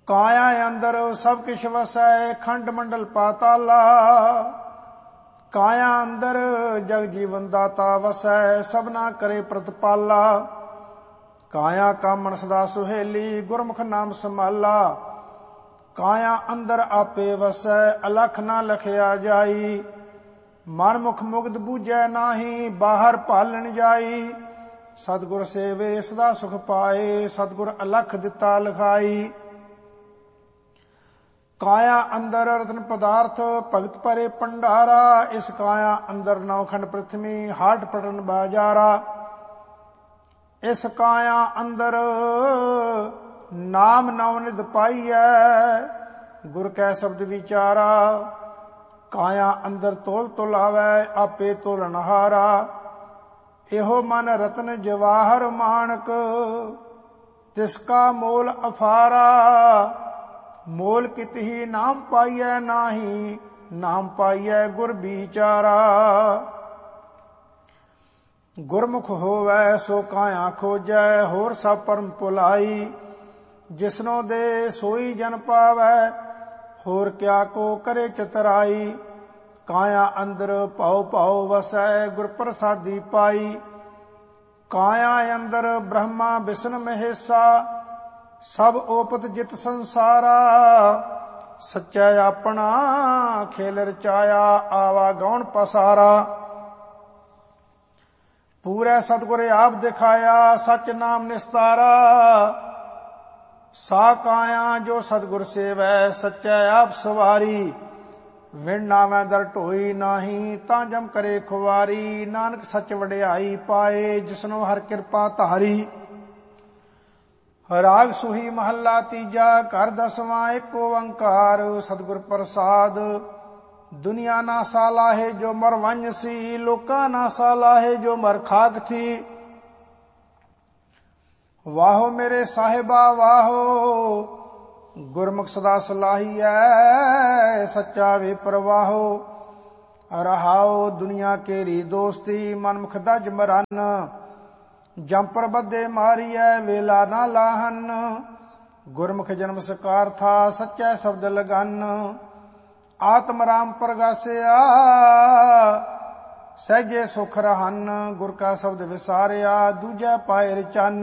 ਕਾਇਆ ਅੰਦਰ ਸਭ ਕਿਛ ਵਸੈ, ਖੰਡ ਮੰਡਲ ਪਾਤਾਲਾ। ਕਾਇਆ ਅੰਦਰ ਜਗ ਜੀਵਨ ਦਾਤਾ ਵਸੈ, ਸਭਨਾ ਕਰੇ ਪ੍ਰਤਪਾਲਾ। ਕਾਇਆ ਕਾਮਣ ਸਦਾ ਸੁਹੇਲੀ, ਗੁਰਮੁਖ ਨਾਮ ਸਮਾਲਾ। ਕਾਇਆ ਅੰਦਰ ਆਪੇ ਵਸੈ, ਅਲਖ ਨਾ ਲਖਿਆ ਜਾਈ। ਮਨ ਮੁਖ ਮੁਗਧ ਬੂਝੈ ਨਾਹੀ, ਬਾਹਰ ਭਾਲਣ ਜਾਈ। ਸਤਿਗੁਰ ਸੇਵੇ ਸਦਾ ਸੁਖ ਪਾਏ, ਸਤਿਗੁਰ ਅਲਖ ਦਿੱਤਾ ਲਿਖਾਈ। ਕਾਇਆ ਅੰਦਰ ਰਤਨ ਪਦਾਰਥ, ਭਗਤ ਭਰੇ ਭੰਡਾਰਾ। ਇਸ ਕਾਇਆ ਅੰਦਰ ਨੌਖੰਡ ਪ੍ਰਿਥਵੀ, ਹਾਟ ਪਟਨ ਬਾਜਾਰਾ। ਇਸ ਕਾਇਆ ਅੰਦਰ ਨਾਮ ਨੌ ਨਿਧ ਪਾਈਐ, ਗੁਰ ਕੈ ਸ਼ਬਦ ਵਿਚਾਰਾ। ਕਾਇਆ ਅੰਦਰ ਤੋਲ ਤੁਲਾਵੈ, ਆਪੇ ਤੋਲਨਹਾਰਾ। ਇਹੋ ਮਨ ਰਤਨ ਜਵਾਹਰ ਮਾਣਕ, ਤਿਸ ਕਾ ਮੋਲ ਅਫਾਰਾ। ਮੋਲ ਕਿਤਹੀ ਨਾਮ ਪਾਈਐ ਨਾਹੀ, ਨਾਮ ਪਾਈਐ ਗੁਰ ਵਿਚਾਰਾ। ਗੁਰਮੁਖ ਹੋਵੈ ਸੋ ਕਾਇਆ ਖੋਜੈ, ਹੋਰ ਸਭ ਪਰਮ ਭੁਲਾਈ। ਜਿਸਨੋ ਦੇ ਸੋਈ ਜਨ ਪਾਵੈ, ਹੋਰ ਕਿਆ ਕੋ ਕਰੇ ਚਤਰਾਈ। ਕਾਇਆ ਅੰਦਰ ਭਉ ਭਉ ਵਸੈ, ਗੁਰ ਪ੍ਰਸਾਦੀ ਪਾਈ। ਕਾਇਆ ਅੰਦਰ ਬ੍ਰਹਮਾ ਵਿਸ਼ਨ ਮਹੇਸ਼ਾ, ਸਭ ਓਪਤ ਜਿਤ ਸੰਸਾਰਾ। ਸੱਚਾ ਆਪਣਾ ਖੇਲ ਰਚਾਇਆ, ਆਵਾ ਗੌਣ ਪਸਾਰਾ। ਪੂਰੇ ਸਤਿਗੁਰ ਆਪ ਦਿਖਾਇਆ, ਸਚ ਨਾਮ ਨਿਸਤਾਰਾ। ਸਾ ਕਾਇਆ ਜੋ ਸਤਿਗੁਰ ਸੇਵੈ, ਸੱਚਾ ਆਪ ਸਵਾਰੀ। ਵਿਣ ਨਾਵੈ ਦਰ ਢੋਈ ਨਾਹੀ, ਤਾਂ ਜਮ ਕਰੇ ਖੁਵਾਰੀ। ਨਾਨਕ ਸੱਚ ਵਡਿਆਈ ਪਾਏ, ਜਿਸਨੋ ਹਰ ਕਿਰਪਾ ਧਾਰੀ। ਰਾਗ ਸੁਹੀ ਮਹੱਲਾ ਤੀਜਾ, ਘਰ ਦਸਵਾਂ ਏਕ ਓੰਕਾਰ। ਸਤਿਗੁਰ ਪ੍ਰਸਾਦ ਦੁਨੀਆ ਨਾ ਸਾਲਾਹੇ, ਜੋ ਮਰ ਵੰਝ ਸੀ। ਲੋਕਾਂ ਨਾ ਸਾਲਾਹੇ, ਜੋ ਮਰ ਖਾਕ ਥੀ। ਵਾਹੋ ਮੇਰੇ ਸਾਹਿਬਾ ਵਾਹੋ, ਗੁਰਮੁਖ ਸਦਾ ਸਲਾਹੀਐ। ਸੱਚਾ ਵੇ ਪ੍ਰਵਾਹੋ, ਰਹਾਓ ਦੁਨੀਆ ਕੇਰੀ ਦੋਸਤੀ। ਮਨਮੁਖ ਦਜ ਮਰਨ, ਜੰਪਰ ਬੱਧੇ ਮਾਰੀਐ। ਵੇਲਾ ਨਾ ਲਾਹਨ, ਗੁਰਮੁਖ ਜਨਮ ਸਕਾਰ ਥਾ। ਸੱਚਾ ਸ਼ਬਦ ਲਗਨ, ਆਤਮ ਰਾਮ ਪ੍ਰਗਾਸਿਆ। ਸਹਿਜੇ ਸੁਖ ਰਹਨ, ਗੁਰ ਕਾ ਸ਼ਬਦ ਵਿਸਾਰਿਆ। ਦੂਜੈ ਪਾਏ ਰਚਨ,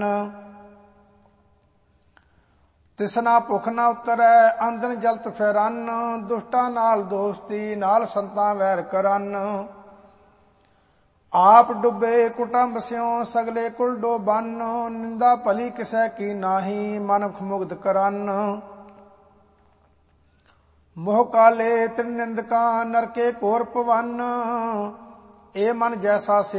ਤਿਸਨਾ ਭੁਖ ਨਾ ਉਤਰੈ। ਆਂਦਨ ਜਲਤ ਫੇਰਨ, ਦੁਸ਼ਟਾਂ ਨਾਲ ਦੋਸਤੀ। ਨਾਲ ਸੰਤਾਂ ਵੈਰ ਕਰਨ। ਆਪ ਡੁੱਬੇ ਕੁਟੰਬ ਸਿਉ, ਸਗਲੇ ਕੁਲ ਡੋਬਨ। ਨਿੰਦਾ ਭਲੀ ਕਿਸੈ ਕੀ ਨਾਹੀ, ਮਨੁਖ ਮੁਗਧ ਕਰਨ। ਮੋਹ ਕਾਲੇ ਤ੍ਰਿਨਿੰਦਕਾਂ, ਨਰਕੇ ਘੋਰ ਭਵਨ। ਇਹ ਮਨ ਜੈਸਾ